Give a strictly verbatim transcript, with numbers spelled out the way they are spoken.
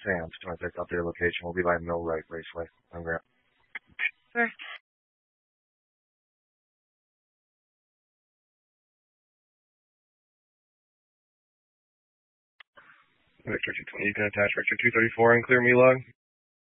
Sam to try to pick up their location. We'll be by Millwright Raceway on Grant. Sure. Victor two twenty, you can attach Victor two thirty-four and clear me log.